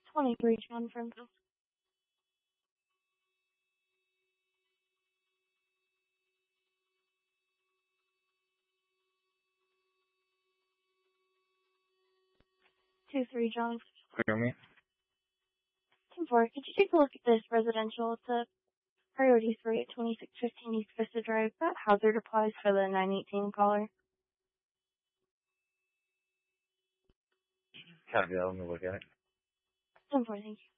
23 John Frenville. Two three John. Clear me. 10-4. Could you take a look at this residential? It's a priority 3 at 2615 East Vista Drive. That hazard applies for the 918 caller. Copy that. Let me look at it. 10-4, thank you.